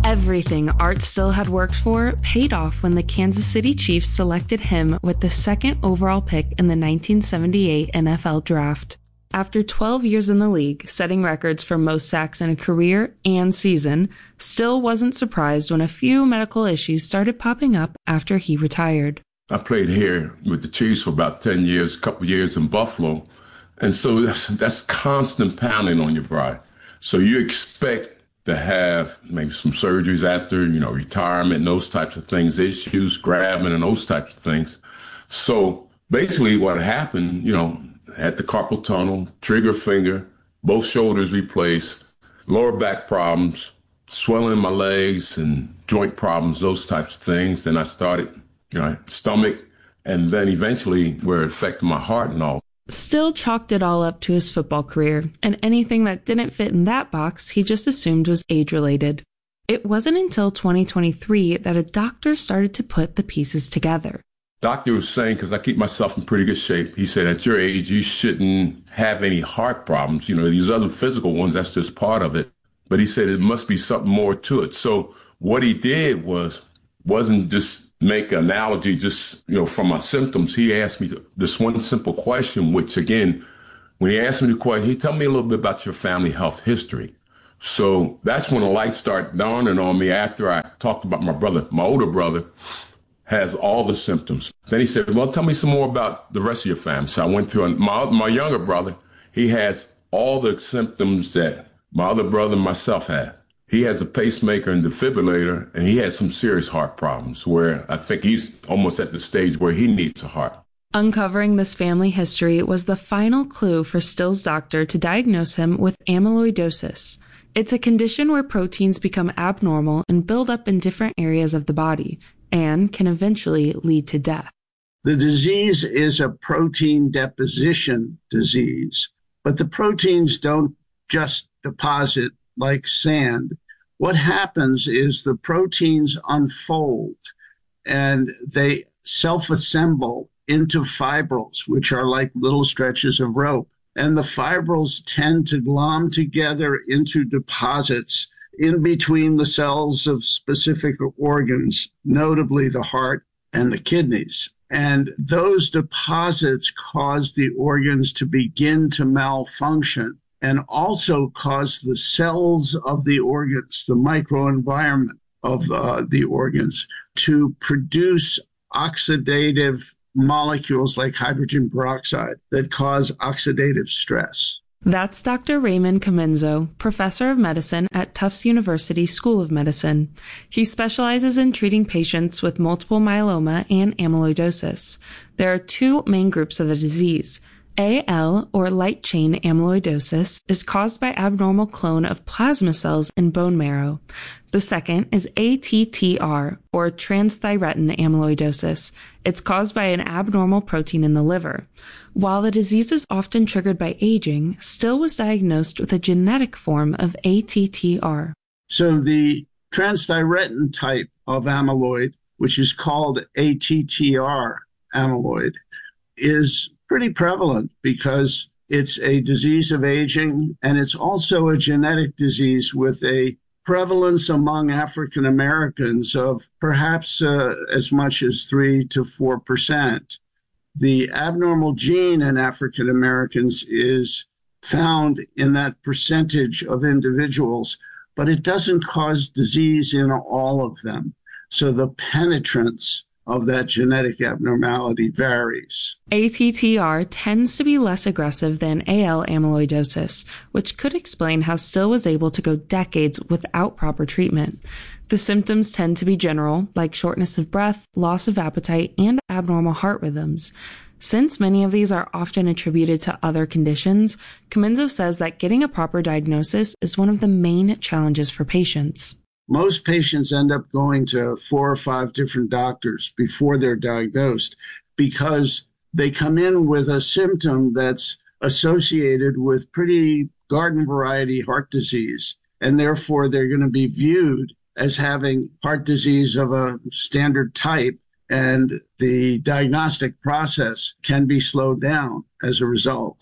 Everything Art Still had worked for paid off when the Kansas City Chiefs selected him with the second overall pick in the 1978 NFL Draft. After 12 years in the league, setting records for most sacks in a career and season, Still wasn't surprised when a few medical issues started popping up after he retired. I played here with the Chiefs for about 10 years, a couple years in Buffalo. And so that's constant pounding on your body. So you expect to have maybe some surgeries after, retirement and those types of things, issues, grabbing and those types of things. So basically what happened, had the carpal tunnel, trigger finger, both shoulders replaced, lower back problems, swelling in my legs and joint problems, those types of things. Then I started, stomach, and then eventually where it affected my heart and all. Still chalked it all up to his football career, and anything that didn't fit in that box he just assumed was age-related. It wasn't until 2023 that a doctor started to put the pieces together. Doctor was saying, because I keep myself in pretty good shape, he said, at your age, you shouldn't have any heart problems. These other physical ones, that's just part of it. But he said it must be something more to it. So what he did wasn't just make an analogy just, from my symptoms. He asked me this one simple question, which again, when he asked me the question, he told me a little bit about your family health history. So that's when the light started dawning on me after I talked about my brother. My older brother has all the symptoms. Then he said, well, tell me some more about the rest of your family. So I went through, and my younger brother, he has all the symptoms that my other brother and myself had. He has a pacemaker and defibrillator, and he has some serious heart problems where I think he's almost at the stage where he needs a heart. Uncovering this family history was the final clue for Still's doctor to diagnose him with amyloidosis. It's a condition where proteins become abnormal and build up in different areas of the body, and can eventually lead to death. The disease is a protein deposition disease, but the proteins don't just deposit like sand. What happens is the proteins unfold and they self-assemble into fibrils, which are like little stretches of rope. And the fibrils tend to glom together into deposits in between the cells of specific organs, notably the heart and the kidneys. And those deposits cause the organs to begin to malfunction and also cause the cells of the organs, the microenvironment of the organs, to produce oxidative molecules like hydrogen peroxide that cause oxidative stress. That's Dr. Raymond Comenzo, professor of medicine at Tufts University School of Medicine. He specializes in treating patients with multiple myeloma and amyloidosis. There are two main groups of the disease. AL, or light chain amyloidosis, is caused by abnormal clone of plasma cells in bone marrow. The second is ATTR, or transthyretin amyloidosis. It's caused by an abnormal protein in the liver. While the disease is often triggered by aging, Still was diagnosed with a genetic form of ATTR. So the transthyretin type of amyloid, which is called ATTR amyloid, is pretty prevalent because it's a disease of aging, and it's also a genetic disease with a prevalence among African Americans of perhaps as much as 3 to 4%. The abnormal gene in African Americans is found in that percentage of individuals, but it doesn't cause disease in all of them. So the penetrance of that genetic abnormality varies. ATTR tends to be less aggressive than AL amyloidosis, which could explain how Still was able to go decades without proper treatment. The symptoms tend to be general, like shortness of breath, loss of appetite, and abnormal heart rhythms. Since many of these are often attributed to other conditions, Comenzo says that getting a proper diagnosis is one of the main challenges for patients. Most patients end up going to 4 or 5 different doctors before they're diagnosed because they come in with a symptom that's associated with pretty garden variety heart disease, and therefore they're going to be viewed as having heart disease of a standard type, and the diagnostic process can be slowed down as a result.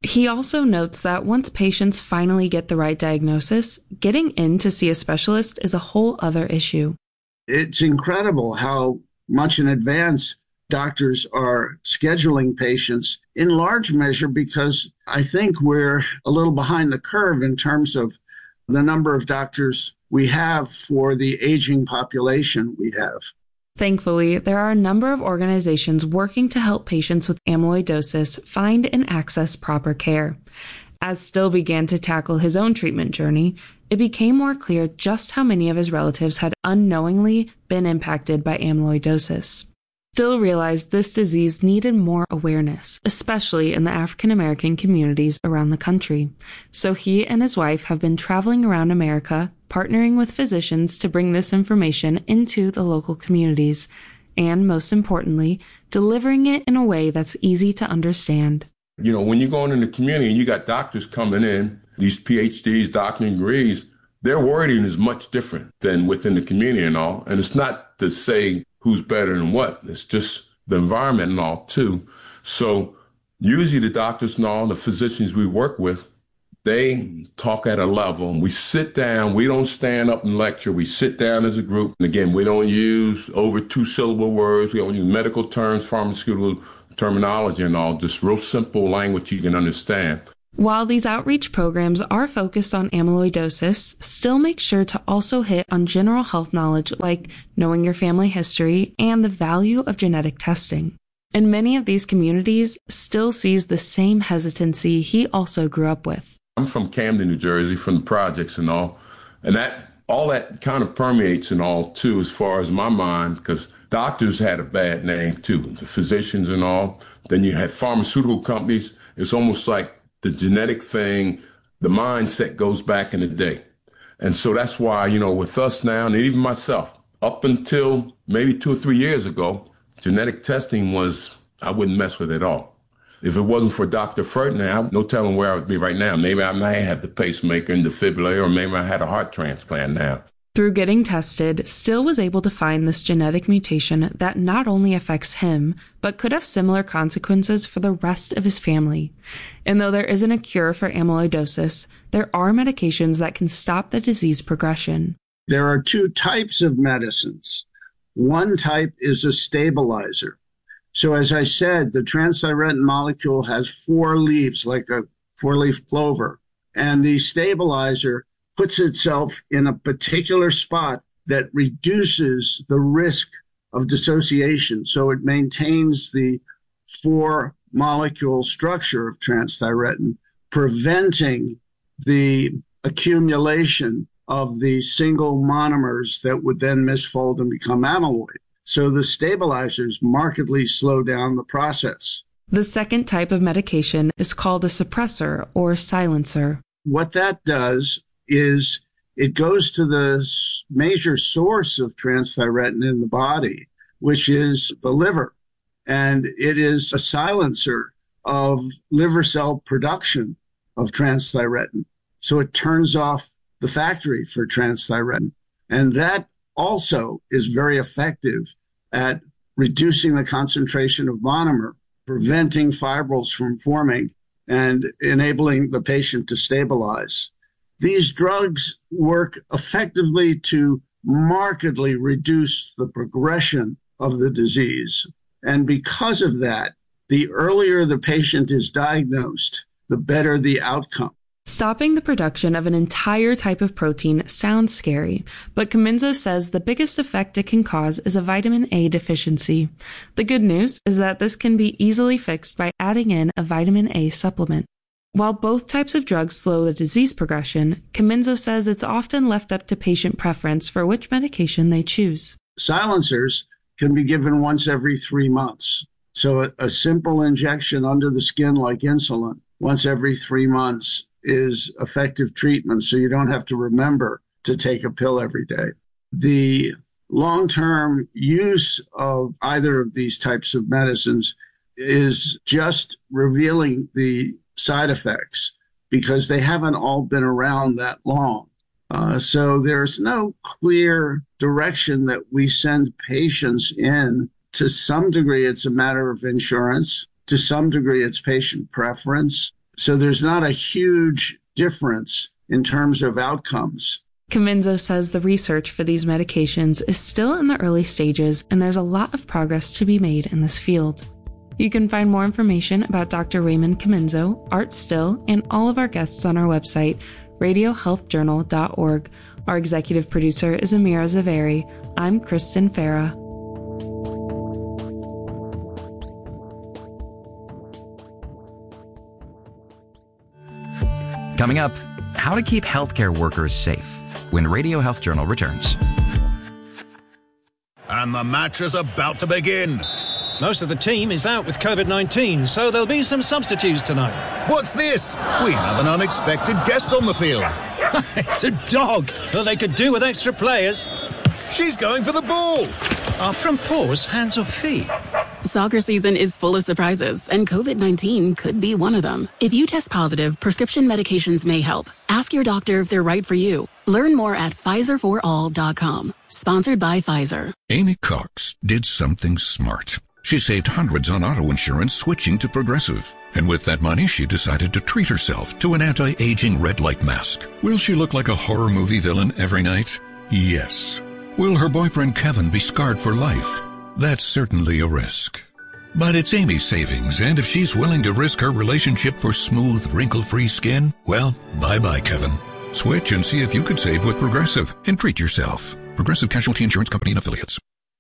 He also notes that once patients finally get the right diagnosis, getting in to see a specialist is a whole other issue. It's incredible how much in advance doctors are scheduling patients, in large measure because I think we're a little behind the curve in terms of the number of doctors we have for the aging population we have. Thankfully, there are a number of organizations working to help patients with amyloidosis find and access proper care. As Still began to tackle his own treatment journey, it became more clear just how many of his relatives had unknowingly been impacted by amyloidosis. Still realized this disease needed more awareness, especially in the African American communities around the country. So he and his wife have been traveling around America, partnering with physicians to bring this information into the local communities, and most importantly, delivering it in a way that's easy to understand. You know, when you're going in the community and you got doctors coming in, these PhDs, doctorate degrees, their wording is much different than within the community and all. And it's not to say who's better than what. It's just the environment and all, too. So usually the doctors and all, the physicians we work with, they talk at a level. And we sit down. We don't stand up and lecture. We sit down as a group. And again, we don't use over 2-syllable words. We don't use medical terms, pharmaceutical terminology and all, just real simple language you can understand. While these outreach programs are focused on amyloidosis, Still make sure to also hit on general health knowledge like knowing your family history and the value of genetic testing. In many of these communities, Still sees the same hesitancy he also grew up with. I'm from Camden, New Jersey, from the projects and all, and all that kind of permeates and all, too, as far as my mind, because doctors had a bad name, too, the physicians and all. Then you had pharmaceutical companies. It's almost like the genetic thing, the mindset goes back in the day. And so that's why, you know, with us now, and even myself, up until maybe 2 or 3 years ago, genetic testing I wouldn't mess with it at all. If it wasn't for Dr. Ferdinand, no telling where I would be right now. Maybe I might have the pacemaker and defibrillator, or maybe I had a heart transplant now. Through getting tested, Still was able to find this genetic mutation that not only affects him, but could have similar consequences for the rest of his family. And though there isn't a cure for amyloidosis, there are medications that can stop the disease progression. There are 2 types of medicines. One type is a stabilizer. So as I said, the transthyretin molecule has 4 leaves, like a 4-leaf clover. And the stabilizer puts itself in a particular spot that reduces the risk of dissociation. So it maintains the 4-molecule structure of transthyretin, preventing the accumulation of the single monomers that would then misfold and become amyloid. So the stabilizers markedly slow down the process. The second type of medication is called a suppressor or silencer. What that does is it goes to the major source of transthyretin in the body, which is the liver. And it is a silencer of liver cell production of transthyretin. So it turns off the factory for transthyretin. And that also is very effective at reducing the concentration of monomer, preventing fibrils from forming, and enabling the patient to stabilize. These drugs work effectively to markedly reduce the progression of the disease. And because of that, the earlier the patient is diagnosed, the better the outcome. Stopping the production of an entire type of protein sounds scary, but Cominzo says the biggest effect it can cause is a vitamin A deficiency. The good news is that this can be easily fixed by adding in a vitamin A supplement. While both types of drugs slow the disease progression, Cominzo says it's often left up to patient preference for which medication they choose. Silencers can be given once every 3 months. So a simple injection under the skin like insulin once every 3 months is effective treatment, so you don't have to remember to take a pill every day. The long-term use of either of these types of medicines is just revealing the side effects because they haven't all been around that long. So there's no clear direction that we send patients in. To some degree, it's a matter of insurance. To some degree, it's patient preference. So there's not a huge difference in terms of outcomes. Cominzo says the research for these medications is still in the early stages, and there's a lot of progress to be made in this field. You can find more information about Dr. Raymond Cominzo, Art Still, and all of our guests on our website, radiohealthjournal.org. Our executive producer is Amira Zaveri. I'm Kristen Farah. Coming up, how to keep healthcare workers safe when Radio Health Journal returns. And the match is about to begin. Most of the team is out with COVID-19, so there'll be some substitutes tonight. What's this? We have an unexpected guest on the field. It's a dog, but they could do with extra players. She's going for the ball. Are front paws hands or feet? Soccer season is full of surprises, and COVID-19 could be one of them. If you test positive, prescription medications may help. Ask your doctor if they're right for you. Learn more at PfizerForAll.com. Sponsored by Pfizer. Amy Cox did something smart. She saved hundreds on auto insurance switching to Progressive. And with that money, she decided to treat herself to an anti-aging red light mask. Will she look like a horror movie villain every night? Yes. Will her boyfriend Kevin be scarred for life? That's certainly a risk. But it's Amy's savings, and if she's willing to risk her relationship for smooth, wrinkle-free skin, well, bye-bye, Kevin. Switch and see if you could save with Progressive and treat yourself. Progressive Casualty Insurance Company and Affiliates.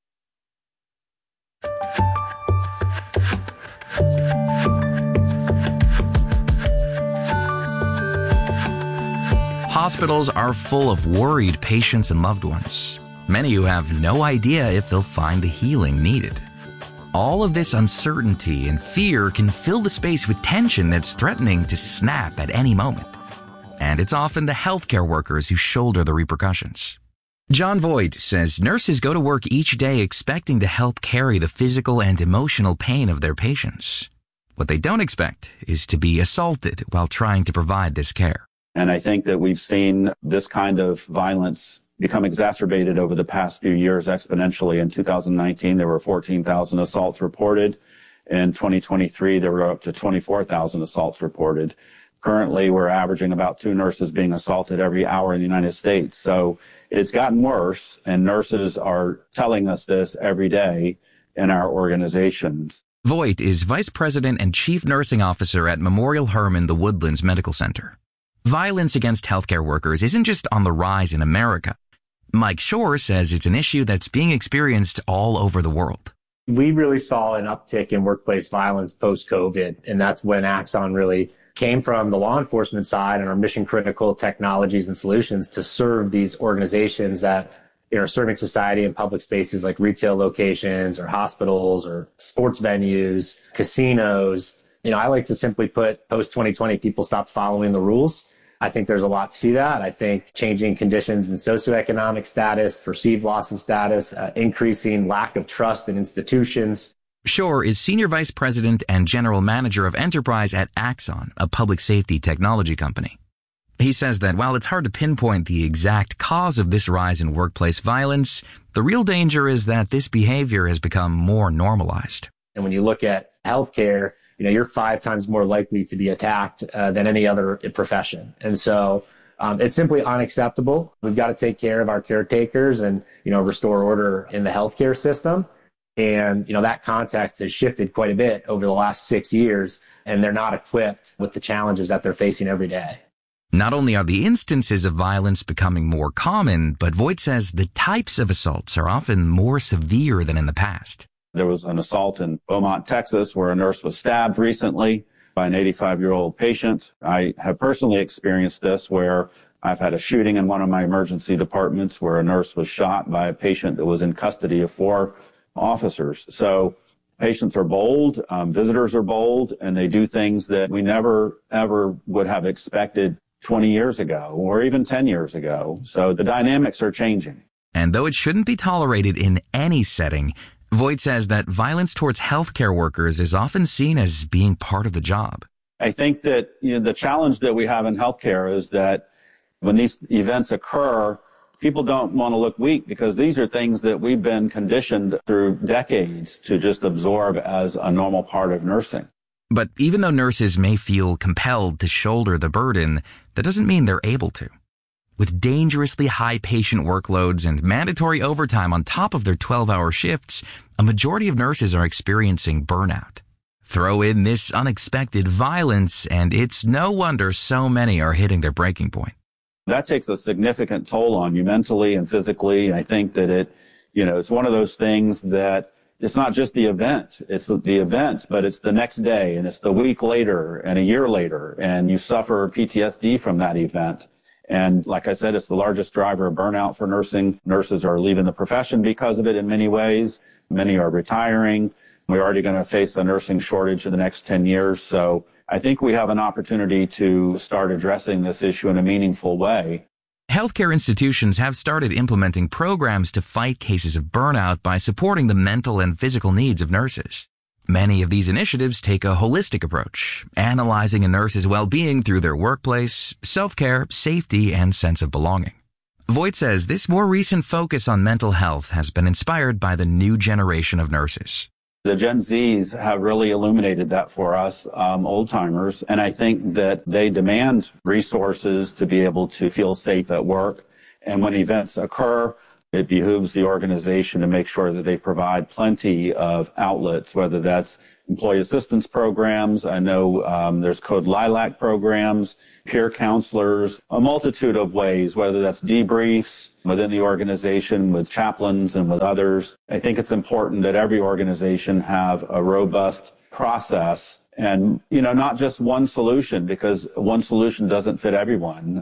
Hospitals are full of worried patients and loved ones, many who have no idea if they'll find the healing needed. All of this uncertainty and fear can fill the space with tension that's threatening to snap at any moment. And it's often the healthcare workers who shoulder the repercussions. John Voigt says nurses go to work each day expecting to help carry the physical and emotional pain of their patients. What they don't expect is to be assaulted while trying to provide this care. And I think that we've seen this kind of violence become exacerbated over the past few years exponentially. In 2019, there were 14,000 assaults reported. In 2023, there were up to 24,000 assaults reported. Currently, we're averaging about 2 nurses being assaulted every hour in the United States. So it's gotten worse, and nurses are telling us this every day in our organizations. Voigt is Vice President and Chief Nursing Officer at Memorial Hermann The Woodlands Medical Center. Violence against healthcare workers isn't just on the rise in America. Mike Shore says it's an issue that's being experienced all over the world. We really saw an uptick in workplace violence post-COVID, and that's when Axon really came from the law enforcement side and our mission-critical technologies and solutions to serve these organizations that are serving society in public spaces like retail locations or hospitals or sports venues, casinos. I like to simply put post-2020, people stopped following the rules. I think there's a lot to that. I think changing conditions in socioeconomic status, perceived loss of status, increasing lack of trust in institutions. Shore is Senior Vice President and General Manager of Enterprise at Axon, a public safety technology company. He says that while it's hard to pinpoint the exact cause of this rise in workplace violence, the real danger is that this behavior has become more normalized. And when you look at healthcare, you're 5 times more likely to be attacked than any other profession. And so it's simply unacceptable. We've got to take care of our caretakers and, restore order in the healthcare system. And, that context has shifted quite a bit over the last 6 years, and they're not equipped with the challenges that they're facing every day. Not only are the instances of violence becoming more common, but Voigt says the types of assaults are often more severe than in the past. There was an assault in Beaumont, Texas, where a nurse was stabbed recently by an 85-year-old patient. I have personally experienced this where I've had a shooting in one of my emergency departments where a nurse was shot by a patient that was in custody of 4 officers. So patients are bold, visitors are bold, and they do things that we never, ever would have expected 20 years ago or even 10 years ago. So the dynamics are changing. And though it shouldn't be tolerated in any setting, Voigt says that violence towards healthcare workers is often seen as being part of the job. I think that the challenge that we have in healthcare is that when these events occur, people don't want to look weak because these are things that we've been conditioned through decades to just absorb as a normal part of nursing. But even though nurses may feel compelled to shoulder the burden, that doesn't mean they're able to. With dangerously high patient workloads and mandatory overtime on top of their 12-hour shifts, a majority of nurses are experiencing burnout. Throw in this unexpected violence, and it's no wonder so many are hitting their breaking point. That takes a significant toll on you mentally and physically. I think that it's one of those things that it's not just the event. It's the event, but it's the next day, and it's the week later and a year later, and you suffer PTSD from that event. And like I said, it's the largest driver of burnout for nursing. Nurses are leaving the profession because of it in many ways. Many are retiring. We're already going to face a nursing shortage in the next 10 years. So I think we have an opportunity to start addressing this issue in a meaningful way. Healthcare institutions have started implementing programs to fight cases of burnout by supporting the mental and physical needs of nurses. Many of these initiatives take a holistic approach, analyzing a nurse's well-being through their workplace, self-care, safety, and sense of belonging. Voigt says this more recent focus on mental health has been inspired by the new generation of nurses. The Gen Zs have really illuminated that for us, old-timers, and I think that they demand resources to be able to feel safe at work. And when events occur, it behooves the organization to make sure that they provide plenty of outlets, whether that's employee assistance programs. I know there's Code Lilac programs, peer counselors, a multitude of ways, whether that's debriefs within the organization with chaplains and with others. I think it's important that every organization have a robust process and, not just one solution, because one solution doesn't fit everyone.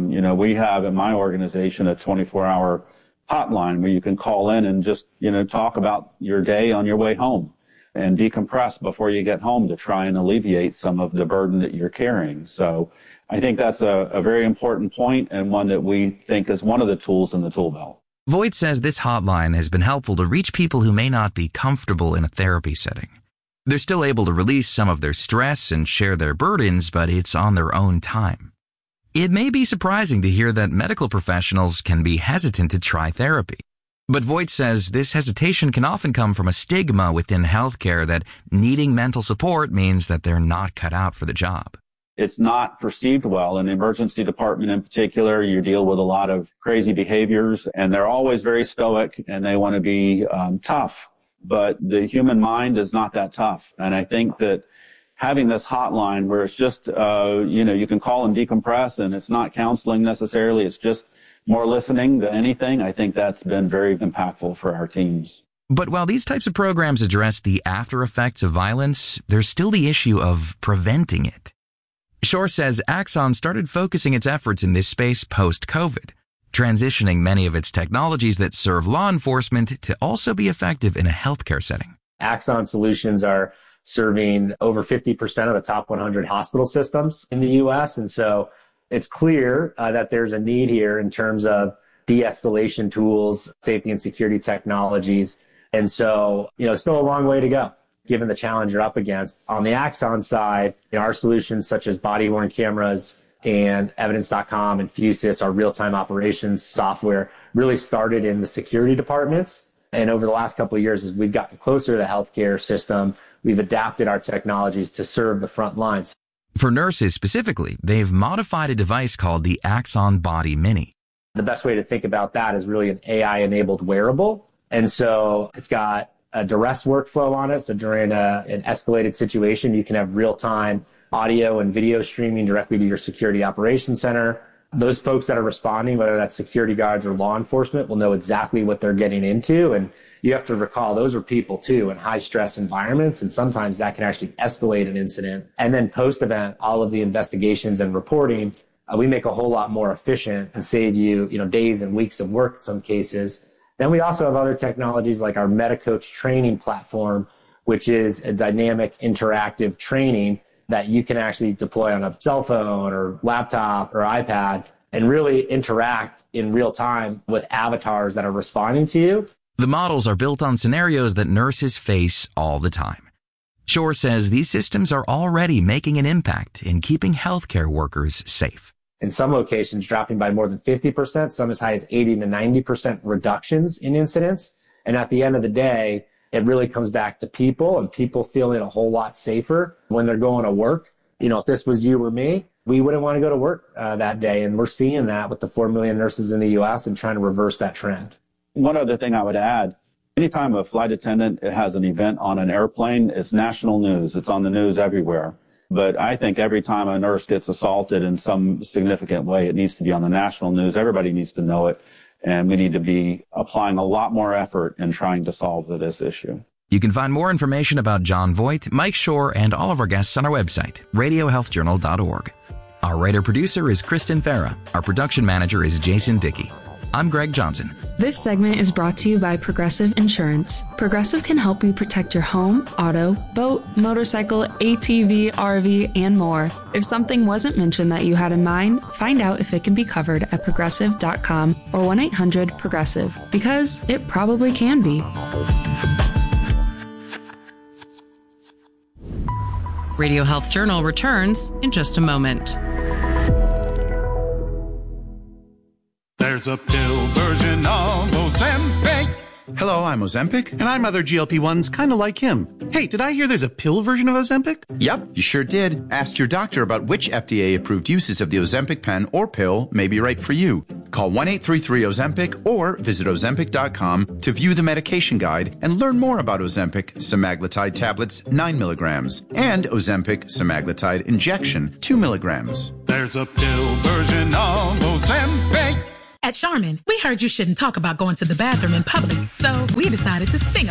We have in my organization a 24-hour hotline where you can call in and just, talk about your day on your way home and decompress before you get home to try and alleviate some of the burden that you're carrying. So I think that's a very important point and one that we think is one of the tools in the tool belt. Voigt says this hotline has been helpful to reach people who may not be comfortable in a therapy setting. They're still able to release some of their stress and share their burdens, but it's on their own time. It may be surprising to hear that medical professionals can be hesitant to try therapy. But Voigt says this hesitation can often come from a stigma within healthcare that needing mental support means that they're not cut out for the job. It's not perceived well. In the emergency department in particular, you deal with a lot of crazy behaviors, and they're always very stoic, and they want to be tough. But the human mind is not that tough. And I think that having this hotline where it's just, you can call and decompress, and it's not counseling necessarily, it's just more listening than anything, I think that's been very impactful for our teams. But while these types of programs address the after effects of violence, there's still the issue of preventing it. Shore says Axon started focusing its efforts in this space post-COVID, transitioning many of its technologies that serve law enforcement to also be effective in a healthcare setting. Axon solutions are serving over 50% of the top 100 hospital systems in the U.S. And so it's clear that there's a need here in terms of de-escalation tools, safety and security technologies. And so, still a long way to go, given the challenge you're up against. On the Axon side, our solutions such as body-worn cameras and Evidence.com and Fusus, our real-time operations software, really started in the security departments. And over the last couple of years, as we've gotten closer to the healthcare system, we've adapted our technologies to serve the front lines. For nurses specifically, they've modified a device called the Axon Body Mini. The best way to think about that is really an AI-enabled wearable. And so it's got a duress workflow on it. So during an escalated situation, you can have real-time audio and video streaming directly to your security operations center. Those folks that are responding, whether that's security guards or law enforcement, will know exactly what they're getting into. And you have to recall, those are people too in high stress environments. And sometimes that can actually escalate an incident. And then post-event, all of the investigations and reporting, we make a whole lot more efficient and save you, days and weeks of work in some cases. Then we also have other technologies like our MediCoach training platform, which is a dynamic interactive training that you can actually deploy on a cell phone or laptop or iPad and really interact in real time with avatars that are responding to you. The models are built on scenarios that nurses face all the time. Shore says these systems are already making an impact in keeping healthcare workers safe. In some locations, dropping by more than 50%, some as high as 80 to 90% reductions in incidents. And at the end of the day, It really comes back to people and people feeling a whole lot safer when they're going to work. If this was you or me, we wouldn't want to go to work that day. And we're seeing that with the 4 million nurses in the U.S. and trying to reverse that trend. One other thing I would add, anytime a flight attendant has an event on an airplane, it's national news. It's on the news everywhere. But I think every time a nurse gets assaulted in some significant way, it needs to be on the national news. Everybody needs to know it. And we need to be applying a lot more effort in trying to solve this issue. You can find more information about Jon Voight, Mike Shore, and all of our guests on our website, radiohealthjournal.org. Our writer-producer is Kristen Farah. Our production manager is Jason Dickey. I'm Greg Johnson. This segment is brought to you by Progressive Insurance. Progressive can help you protect your home, auto, boat, motorcycle, ATV, RV, and more. If something wasn't mentioned that you had in mind, find out if it can be covered at progressive.com or 1-800-PROGRESSIVE, because it probably can be. Radio Health Journal returns in just a moment. There's a pill version of Ozempic. Hello, I'm Ozempic. And I'm other GLP-1s kind of like him. Hey, did I hear there's a pill version of Ozempic? Yep, you sure did. Ask your doctor about which FDA-approved uses of the Ozempic pen or pill may be right for you. Call 1-833-OZEMPIC or visit Ozempic.com to view the medication guide and learn more about Ozempic semaglutide tablets 9 milligrams and Ozempic semaglutide injection 2 milligrams. There's a pill version of Ozempic. At Charmin, we heard you shouldn't talk about going to the bathroom in public, so we decided to sing